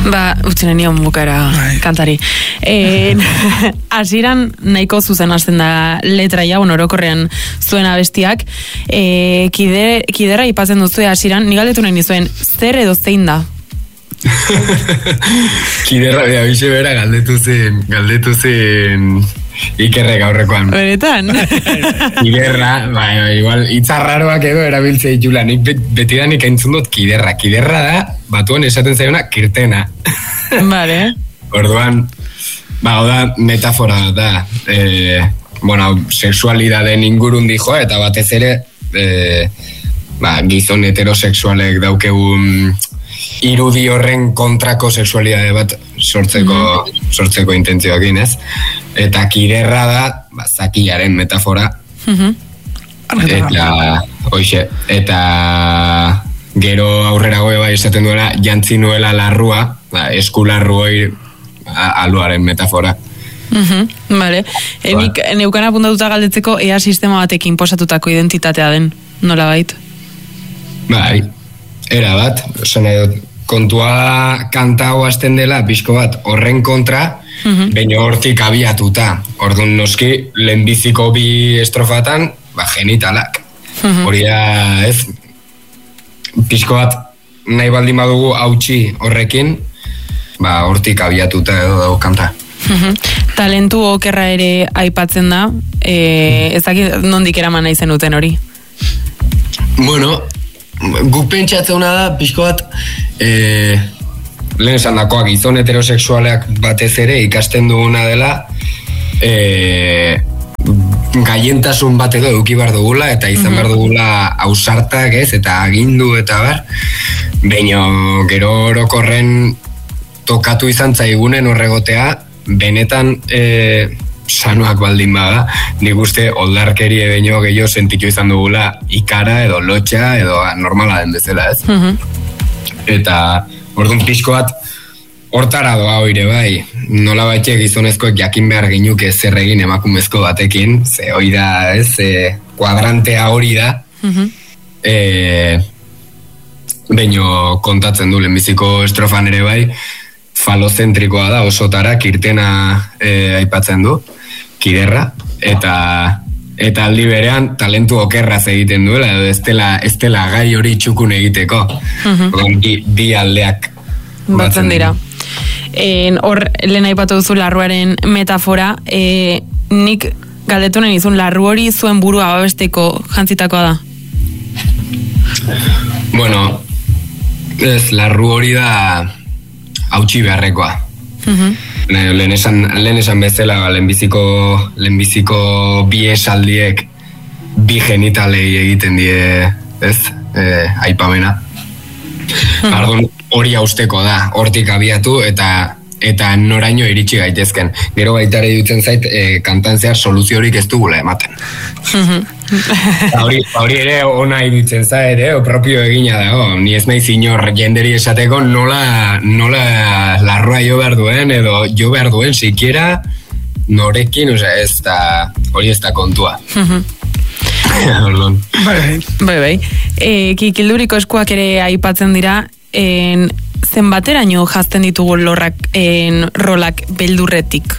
Utzinen nion bukara kantari. Hasieran nahiko zuzen hasten da letra ja, orokorrean zuen abestiak. Kidera ipatzen duzu hasieran, ni galdetu nahi nizuen, zer edo zein da? Kiderra, bixe bera, galdetu zen Ikerrek aurrekoan. Beretan? Kiderra, igual, itzarraroak edo erabiltzea itxula. Nik betidanik entzun dut kiderra. Kiderra da, batuen esaten zaiona, kirtena. Vale. Orduan, da, metafora da. Sexualidadeen ingurun dijoa, eta batez ere, gizon heterosexualek daukegun irudi horren kontrako sexualidade bat sortzeko intentzioakin, ez? Eta kiderra da, zakiaren metafora. Eta gero aurrera goe bai esaten duela, jantzi nuela larrua, eskularru hoi aluaren metafora. Vale. Nik neukan apuntatuta galdetzeko ea sistema batekin posatutako identitatea den, nola bait? Bai, era bat, kontua kanta hau hasten dela, pixko bat, horren kontra, baina hortik abiatuta. Orduan noski, lehenbiziko bi estrofatan, genitalak. Hori da, ez, pixko bat, nahi baldin badugu hautsi horrekin, hortik abiatuta edo dago kanta. Talentu okerra ere aipatzen da, ezakit nondik eraman nahi zenuten hori? Bueno, guk pentsatzena da, pixko bat, lehen esan dakoak, gizon heterosexualeak batez ere ikasten duguna dela, gaientasun bat edo eduki behar dugula, eta izan behar dugula ausartak, ez, eta agindu eta bar, baina gero orokorren tokatu izan zaigunen horregotea, benetan sanoak baldin bada, nik uste oldarkerie baino gehiago sentitu izan dugula ikara edo lotxa edo normala den bezala, ez? Eta orduan pixko bat hortara doa hoire bai, nola baitxe gizonezkoek jakin behar ginuke zer egin emakumezko batekin, ze hori da, ez, kuadrantea hori da, baino kontatzen du lehenbiziko estrofan ere bai, falozentrikoa da, osotara kirtena aipatzen du, kiderra, eta aldi berean talentu okerraz egiten duela, edo ez dela gai hori txukun egiteko. Bi aldeak batzen dira. Hor, lehen aipatu duzu larruaren metafora, nik galdetu nahi nizun, larru hori zuen burua babesteko jantzitakoa da? Bueno, ez, larru hori da hautsi beharrekoa. Lehen esan bezala, lehenbiziko bi esaldiek bi genitalei egiten die, ez, aipamena. Hori hausteko da, hortik abiatu eta noraino iritsi gaitezken. Gero baitare dutzen zait, kantan zehar soluziorik ez dugula ematen. Hori ere ona iruditzen zait, propio egina dago. Ni ez nahi zinor jenderi esateko nola larrua jo behar duen, edo jo behar duen sikiera norekin, ez da, hori ez da kontua. Bai. Kikilduriko eskuak ere aipatzen dira, zenbateraino jazten ditugu rolak beldurretik?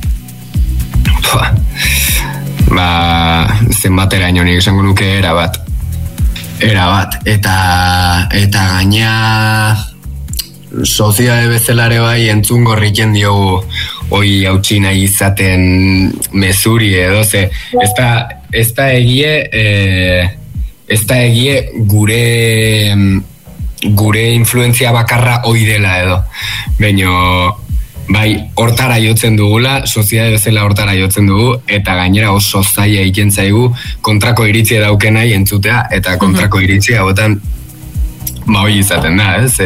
Zenbateraino nik esango nuke erabat. Eta gaina soziale bezalare bai entzun gorriken diogu hoi hautsi nahi izaten mezuri edo ze ez da egie gure influenzia bakarra hoi dela edo. Baina bai, hortara jotzen dugula, soziedade bezala hortara jotzen dugu, eta gainera oso zaila egiten zaigu kontrako iritzia dauken nahi entzutea, eta kontrako iritzia hauetan hori izaten da, ez?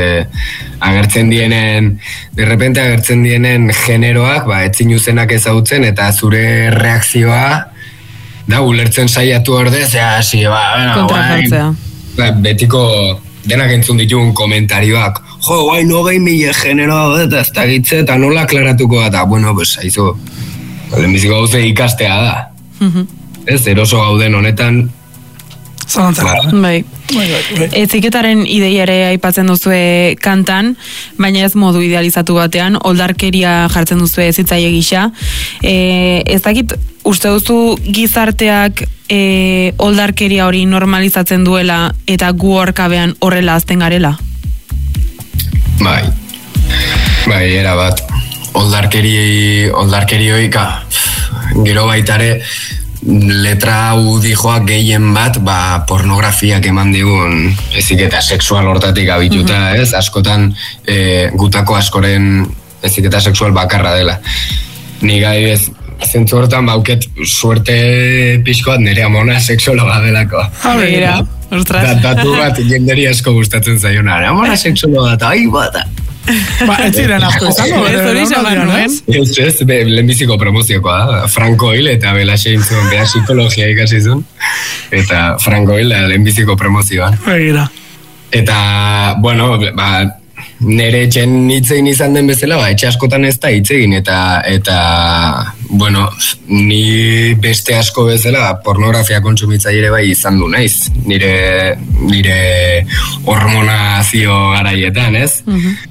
De repente agertzen dienen generoak, etzin uzenak ezagutzen, eta zure reakzioa da, ulertzen saiatu ordez, kontrajartzea. Betiko denak entzun ditugun komentarioak, guai, no gehi mila generoa, eta ez da gitze, eta nola aklaratuko da, bueno, pues, haizu, lehenbiziko gauze ikastea da. Ez, eroso gauden honetan. Bai. Etiketaren ideia ere aipatzen duzue kantan, baina ez modu idealizatu batean, oldarkeria jartzen duzue zitzaile gisa. Ez dakit, uste duzu gizarteak oldarkeria hori normalizatzen duela eta gu horkabean horrela azten garela? Bai, era bat. Oldarkeri hoika, gero baitare, letra hau dijoak gehien bat, pornografiak eman digun eziketa sexual hortatik abituta, ez? Askotan, gutako askoren eziketa sexual bakarra dela. Ni gai ez, zentzu hortan bauket suerte pixkoat nire amona sexualoga delako. Begira, ostras. Datu bat jenderi asko gustatzen zaiona. Amona sexualoga eta bat. Ez ziren asko izango. Ez, lehenbiziko promoziokoa. Franco Hil eta Belaxe intzuen beha psikologia ikasizun. Eta Franco Hil lehenbiziko promozioan. Begira. Eta, bueno, nere etxen hitzein izan den bezala, etxe askotan ez da hitzegin, eta bueno, ni beste asko bezala pornografia kontsumitzaile bai izan du naiz, nire hormonazio garaietan, ez?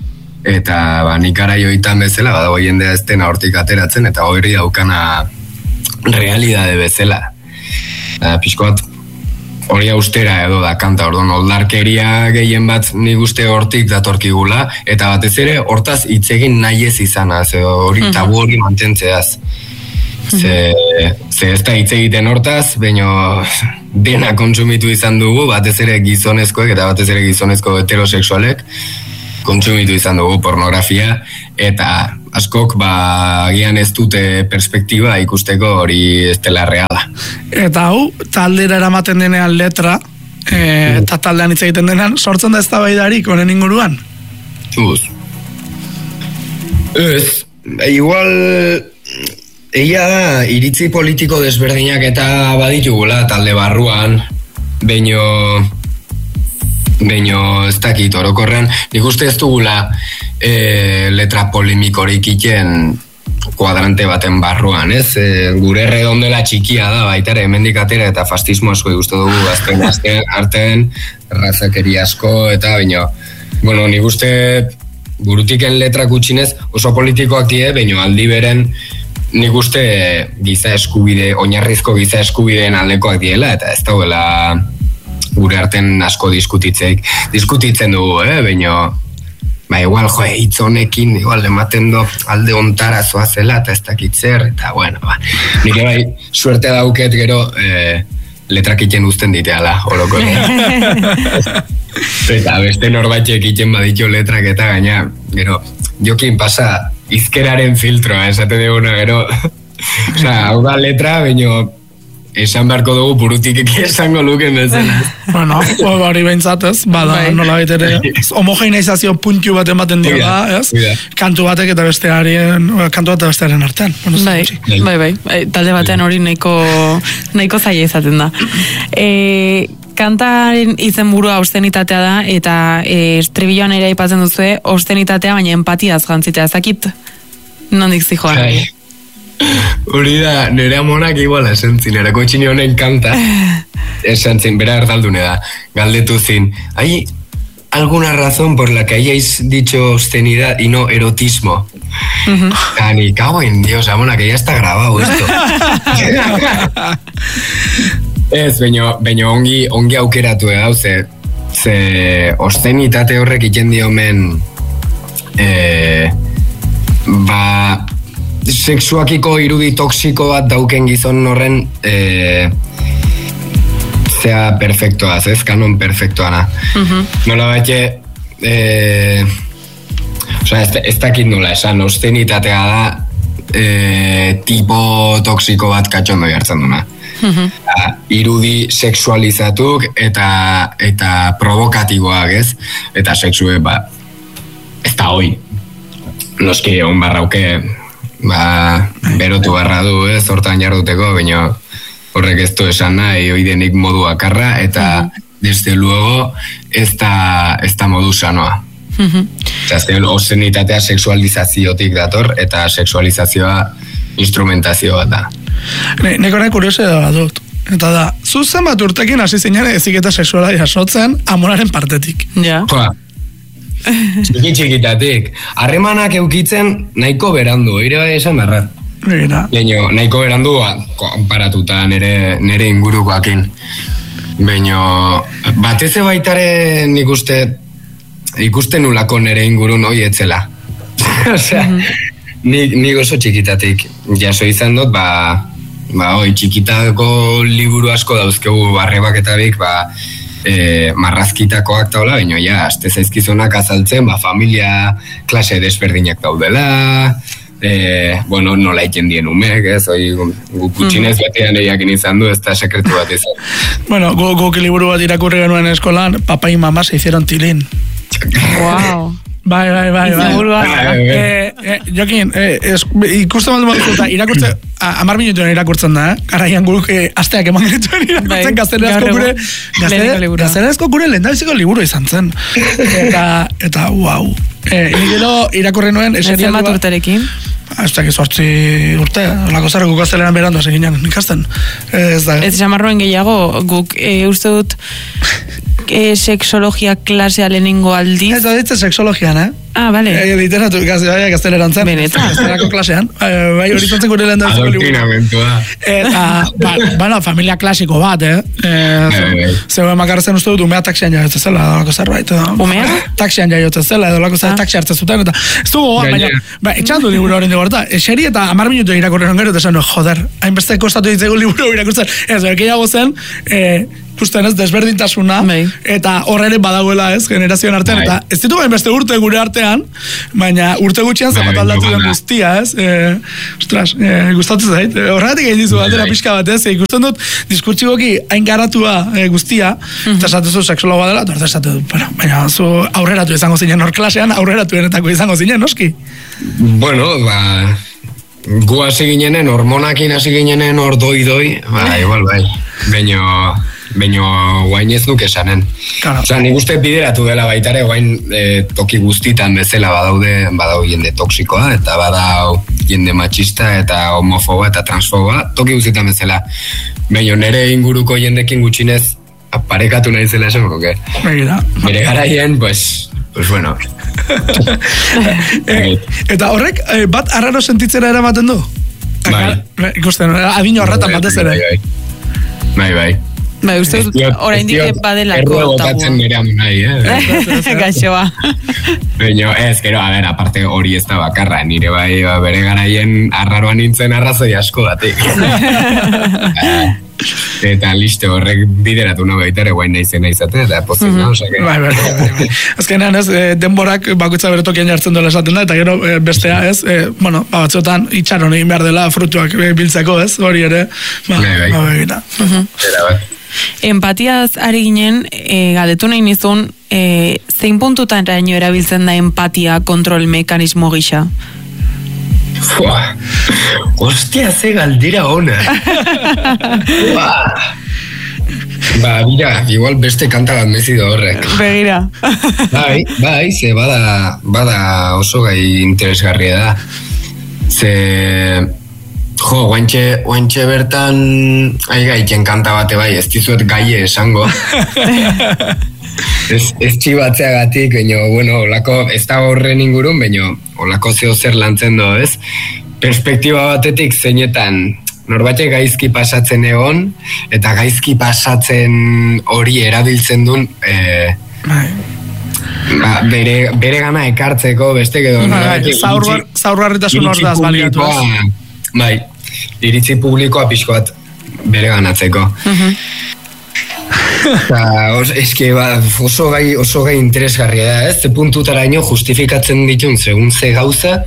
Eta nik garaioitan bezala, badago jendea ez dena hortik ateratzen, eta hori daukana realidade bezala. Pixkoat, hori austera edo da kanta, orduan oldarkeria gehien bat nik uste hortik datorkigula, eta batez ere hortaz hitzegin nahi ez izanaz, hori tabu hori mantentzeaz. Ze ez da hitz egiten hortaz, baina dena kontsumitu izan dugu, batez ere gizonezkoek eta batez ere gizonezko heterosexualek, kontsumitu izan dugu pornografia, eta askok gian ez dute perspektiba ikusteko hori ez dela reala. Eta hau, taldera eramaten denean letra, eta taldean hitz egiten denean, sortzen da eztabaidarik honen inguruan? Ez, igual, egia da, iritzi politiko desberdinak eta baditugula talde barruan, Beino ez dakit orokorrean, nik uste ez dugula letra polemikorik iten kuadrante baten barruan, ez? Gure redondela txikia da, baitare, hemendik atera eta fascismo asko ikustu dugu, azten artean, razakeri asko, eta baino, bueno, nik uste burutiken letra gutxinez oso politikoak die, baino aldi beren nik uste giza eskubide, oinarrizko giza eskubideen aldekoak diela, eta ez dauela gure arten asko diskutitzen dugu, baina igual, hitz honekin igual ematen do alde ontara zoazela eta ez dakit zer, eta bueno, nik bai suerte dauket gero letrak iten uzten diteala, horoko. Eta beste norbaitek iten baditu letrak eta gaina, gero, jokin pasa izkeraren filtroa, esate duguna, gero, hau da letra, baina esan beharko dugu burutik esango luken bezala. Bueno, hori behintzatez, bada nola baitere homogeneizazio puntu bat ematen dira, ez? Kantu batek eta bestearen artean. Bai, talde batean hori nahiko zaila izaten da. Kantaren izenburua austenitatea da, eta estribilloan ere aipatzen duzue, austenitatea baina empatiaz jantzitea, ezakit nondik zijoan. Hori da, nire amonak iguala esan zin, erako txini honen kanta, esan zin, bera erdaldune da, galdetu zin, ¿hay alguna razón por la que hayáis dicho obscenidad y no erotismo? Ni cago en Dios, amona, que ya está grabado esto. Ez, baina ongi aukeratu edau, ze obszenitate horrek iten diomen, sexuakiko irudi toksiko bat dauken gizon horren zea perfektoaz, ez? Kanon perfektoana. Nola baite ez dakit nola esan, obszenitatea da tipo toksiko bat katxondo jartzen duna. Irudi sexualizatuk eta provokatiboak, ez? Eta sexue, ez da hoi. Noski egon barrauke berotu barra du, ez, hortan jarduteko, baina horrek ez du esan nahi, oidenik modu akarra, eta desde luego ez da modu sanoa. Obszenitatea sexualizaziotik dator, eta sexualizazioa instrumentazio bat da. Neko nahi kuriosia da dut. Eta da, zuzen bat urtekin hasi zinen eziketa sexuala jasotzen amonaren partetik. Ja. Txikitatik. Harremanak eukitzen nahiko berandu, ere bai esan berra. Baina, nahiko berandu konparatuta nere ingurukoakin. Baina, batez baitare nik ikusten nulako nere ingurun hoi etzela. Osea, nik oso txikitatik jaso izan dut, hoi txikitako liburu asko dauzkegu barrebaketabik, marrazkitakoak taula, baina ja, azte zaizkizunak azaltzen, familia klase desberdinak daudela, nola iten dien umek, ez, gutxinez batean eiakin izan du, ez da sekretu bat izan. Bueno, guk liburu bat irakurri genuen eskolan, papa y mamá se hicieron tilín. Wow. Bai. Jokin, ikusten bat dugu, irakurtzen, 10 minutuen irakurtzen da, garaian guk asteak eman genituen irakurtzen gaztelerazko gure lehendabiziko liburu izan zen. Eta, wow. Gero irakurri nuen... Zer bat urterekin? Ez dakit 8 urte, olako zara guk gazteleran berandu hasi ginen, ikasten. Ez xamarroen gehiago, guk uste dut sexologia klasea lehenengo aldiz. Ez da ditze sexologian, Ah, bale. Literatu gazteleran zen. Benetan. Gaztelerako klasean. Bai, hori zontzen gure lehen da. Adoctrinamentua. Eta, familia klasiko bat, Zegoen makarrezen uste dut, umea taxian jaiotzen zela, edolako zerbait. Umea? Taxian jaiotzen zela, edolako zerbait, taxi hartzen zuten, eta ez dugu, baina, etxandu liburu hori dugu, eta eseri eta 10 minutu irakurren gero, eta esan, joder, hainbeste kostatu ditzegu liburu irakurtzen, ez, berkeiago zen, ikusten ez, desberdintasuna, eta horre badagoela ez, generazioen artean, eta ez ditu beste urte gure artean, baina urte gutxian zapat aldatu den guztia, ez? Ostras, gustatzen zait, horregatik egin dizu batera pixka bat, ez? Ikusten dut, diskurtsiboki hain garatua guztia, eta esatezu seksologoa dela, eta esatu dut, baina zu aurreratu izango zinen, hor klasean aurreratuenetako izango zinen, noski? Bueno, gu hasi ginenen, hormonakin hasi ginenen hor doi, igual, Baina guain ez duk esanen. Osa, nik uste bideratu dela baitare, guain toki guztitan bezala badau jende toksikoa, eta badau jende machista, eta homofoba, eta transfoba, toki guztitan bezala. Baina nere inguruko jendekin gutxinez parekatu nahi zela esan, nuke? Bere garaien, pues bueno. Eta horrek, bat arraro sentitzera eramaten du? Bai. Ikusten, adino horretan batez ere. Bai. Bai, uste orain dik badelako tabu. Erro botatzen nire amu nahi, Gaixoa. Baina, gero, aparte hori ez da bakarra, nire bai, bere garaien arraroan nintzen arrazoi asko datik. Eta listo, horrek bideratu nahi baitare guain nahi izate, eta pozik, no? Bai. Azkenean ez, denborak bakutza bere tokian jartzen duela esaten da, eta gero bestea ez, batzuetan itxaron egin behar dela frutuak biltzeko ez, hori ere, bai. Empatiaz ari ginen, galdetu nahi nizun, zein puntutan raino erabiltzen da empatia kontrol mekanismo gisa? Ostia, ze galdera ona. Mira, igual beste kanta bat mezido horrek. Begira. Bai, ze bada oso gai interesgarria da. Ze... guantxe bertan aigaiten kanta bate bai, ez dizuet gaie esango. Ez txibatzeagatik, olako, ez da horren ingurun, olako zeo zer lantzen do, ez? Perspektiba batetik zeinetan, norbate gaizki pasatzen egon, eta gaizki pasatzen hori erabiltzen dun, bere gana ekartzeko, beste edo... Zaurgarritasun hor daz baliatu, ez? Bai, iritzi publikoa pixko bat bere ganatzeko. Eske oso gai interesgarria da, ez? Ze puntutara ino justifikatzen ditun segun ze gauza,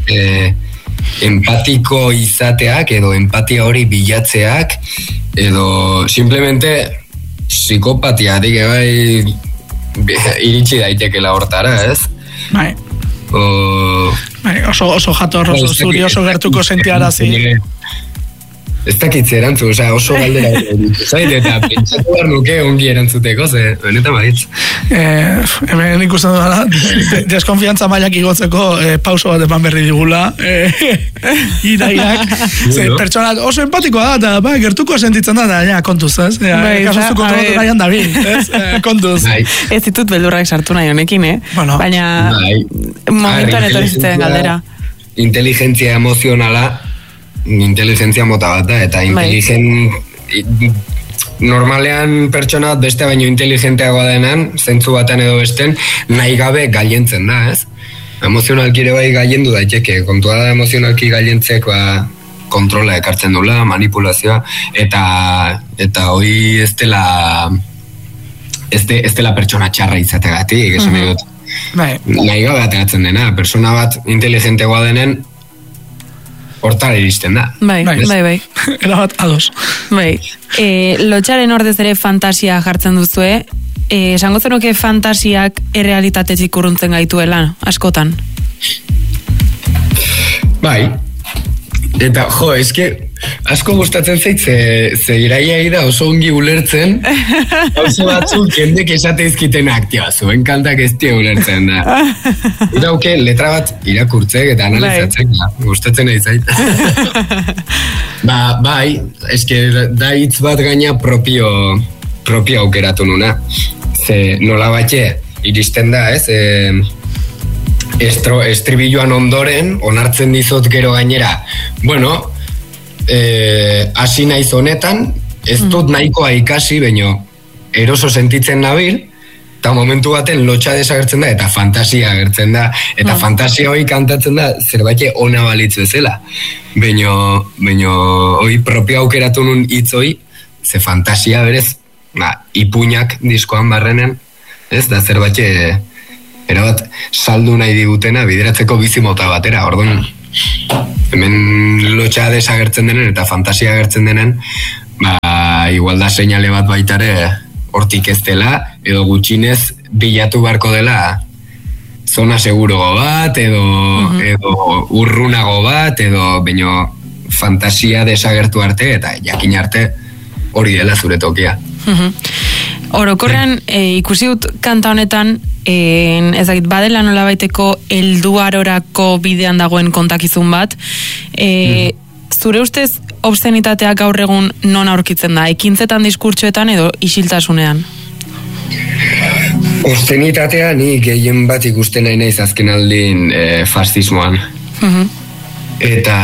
empatiko izateak edo empatia hori bilatzeak edo simplemente psikopatia iritsi daitekela hortara, ez? Bai. Oso jator, oso zuri, oso gertuko sentiarazi. Ez dakitze erantzu, oso galdera zait, eta pentsatu behar nuke ongi erantzuteko, benetan baditz. Hemen ikusten dudala, deskonfiantza mailak igotzeko pauso bat eman berri digula, iraiak, pertsona oso empatikoa da, eta gertuko sentitzen da, ja, kontuz, ez? Kasuztu kontrolatu nahian da bi, kontuz. Ez ditut beldurrak sartu nahi honekin, baina momentuan etorri zitzen galdera. Inteligentzia emozionala, inteligentzia mota bat da, eta normalean pertsona beste baino inteligenteagoa denan, zentzu batean edo besten, nahi gabe gailentzen da, ez? Emozionalki ere bai gailendu daiteke, kontua da emozionalki gailentzek kontrola ekartzen dula, manipulazioa, eta hori ez dela pertsona txarra izategatik, esan dut. Nahi gabe ateratzen dena, persona bat inteligenteagoa denen, hortara iristen da. Bai. Erabat ados. Bai. Lotxaren ordez ere fantasia jartzen duzue. Esango zenuke fantasiak errealitatetik urruntzen gaituela, askotan? Bai. Eta, eske, asko gustatzen zait, ze iraiai da oso ongi ulertzen, oso batzuk jendek esateizkitenak, zuen kantak ez tia ulertzen da. Irauke, letra bat irakurtzek eta analizatzek, gustatzen nahi zait. Bai, eske, da hitz bat gaina propio aukeratu nuna. Ze nola batxe, iristen da, ez? Estribilloan ondoren, onartzen dizot gero gainera, hasi naiz honetan, ez dut nahikoa ikasi, baino eroso sentitzen nabil, eta momentu baten lotxa desagertzen da, eta fantasia agertzen da, eta fantasia hori kantatzen da, zerbait ona balitzu ezela. Baino hori propio aukeratu nun hitz hori, ze fantasia berez, ipuñak diskoan barrenen, ez da zerbait erabat saldu nahi digutena bideratzeko bizimota batera, orduan hemen lotxa desagertzen denen eta fantasia agertzen denen, igual da seinale bat baitare hortik ez dela, edo gutxinez bilatu beharko dela zona segurogo bat, edo urrunago bat, edo baino fantasia desagertu arte eta jakin arte hori dela zure tokia. Orokorrean, ikusi dut kanta honetan, ezagit, badela nola baiteko helduarorako bidean dagoen kontakizun bat, zure ustez obszenitateak gaur egun non aurkitzen da, ekintzetan, diskurtsoetan edo isiltasunean? Obszenitatea ni gehien bat ikusten nahi naiz azken aldin fascismoan. Eta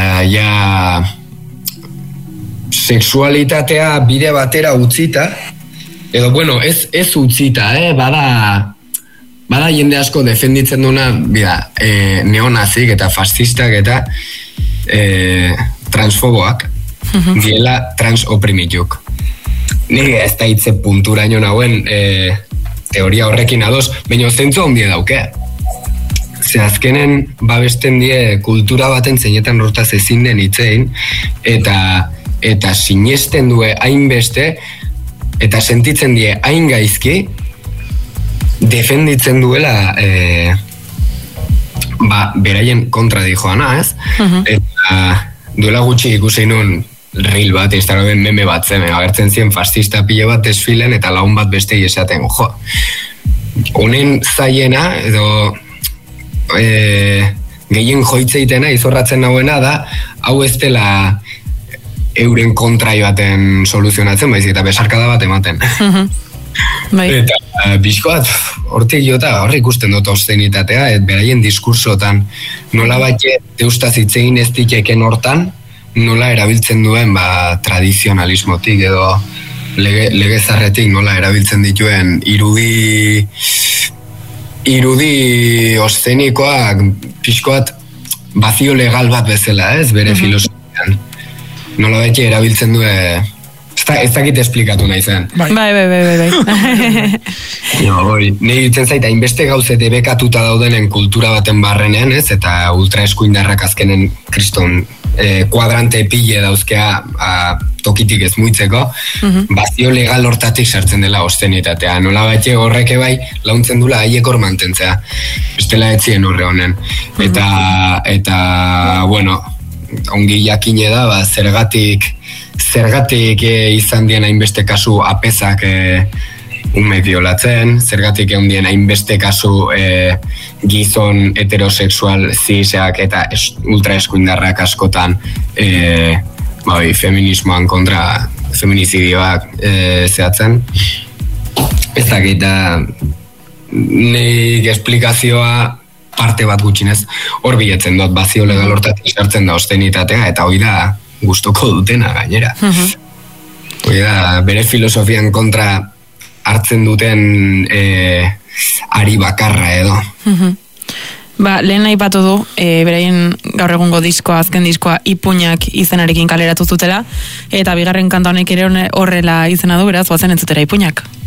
sexualitatea bide batera utzita, edo, ez utzita, bada jende asko defenditzen duna, neonazik eta fascistak eta transfoboak, diela transoprimituk. Nire ez da hitze punturaino nauen teoria horrekin ados, baina zentzu handia dauke. Ze azkenen babesten die kultura baten zeinetan hortaz ezin den hitzein, eta sinesten due hainbeste, eta sentitzen die hain gaizki, defenditzen duela beraien kontra dijoana, ez? Eta duela gutxi ikusi nun reel bat, Instagramen meme bat zen, agertzen zien fascista pile bat desfilen, eta lagun bat bestei esaten, honen zaiena, edo gehien joitzeitena, izorratzen nauena da, hau ez dela euren kontrai baten soluzionatzen, baizik eta besarkada bat ematen. Eta bizkoat, hortik jota, horri ikusten dut obszenitatea, beraien diskursotan, nola batxe deustaz itzein ez diteken hortan, nola erabiltzen duen tradizionalismotik edo legezarretik nola erabiltzen dituen irudi obszenikoak pixkoat bazio legal bat bezala, ez, bere filosofian. Nola batxe erabiltzen du ez dakit esplikatu nahi zen. Bai. Nei ditzen zait, hainbeste gauze debekatuta daudenen kultura baten barrenean, ez, eta ultraeskuindarrak azkenen kriston kuadrante pile dauzkea tokitik ez muitzeko, bazio legal hortatik sartzen dela obszenitatea. Nola batxe horreke bai launtzen dula haiek hor mantentzea. Bestela etzien horre honen. Eta ongi jakine da, zergatik izan dien hainbeste kasu apezak umek violatzen, zergatik egon dien hainbeste kasu gizon heterosexual ziseak eta ultraeskuindarrak askotan feminismoan kontra feminizidioak zehatzen. Ez dakit, nik esplikazioa parte bat gutxinez hor biletzen dut, bazio legal hortatik sartzen da ostenitatea, eta hoi da gustoko dutena gainera. Hoi da bere filosofian kontra hartzen duten ari bakarra edo. Lehen aipatu du, beraien gaur egungo diskoa, azken diskoa, Ipuñak izenarekin kaleratu zutela, eta bigarren kanta honek ere horrela izena du, beraz, bazen entzutera Ipuñak.